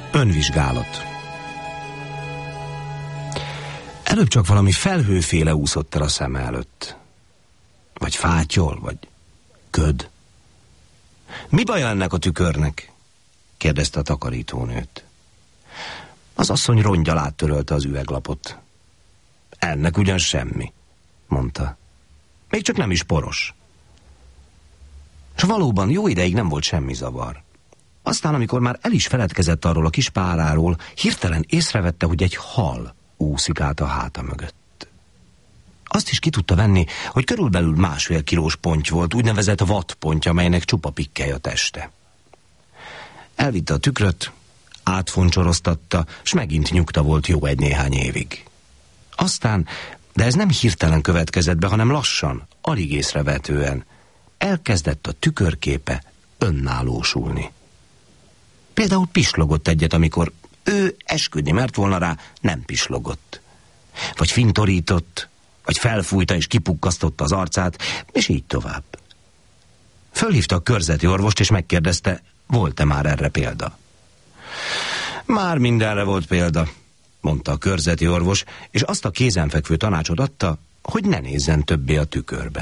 Önvizsgálat. Előbb csak valami felhőféle úszott el a szeme előtt. Vagy fátyol, vagy köd. Mi baja ennek a tükörnek? Kérdezte a takarítónőt. Az asszony rongyal áttörölte az üveglapot. Ennek ugyan semmi, mondta. Még csak nem is poros. És valóban jó ideig nem volt semmi zavar. Aztán, amikor már el is feledkezett arról a kis páráról, hirtelen észrevette, hogy egy hal úszik át a háta mögött. Azt is ki tudta venni, hogy körülbelül 1,5 kilós ponty volt, úgynevezett vattpontty, amelynek csupa pikkely a teste. Elvitte a tükröt, átfoncsoroztatta, s megint nyugta volt jó néhány évig. Aztán, de ez nem hirtelen következett be, hanem lassan, alig észrevetően, elkezdett a tükörképe önállósulni. Például pislogott egyet, amikor ő esküdni mert volna rá, nem pislogott. Vagy fintorított, vagy felfújta és kipukkasztotta az arcát, és így tovább. Fölhívta a körzeti orvost, és megkérdezte, volt-e már erre példa. Már mindenre volt példa, mondta a körzeti orvos, és azt a kézenfekvő tanácsot adta, hogy ne nézzen többé a tükörbe.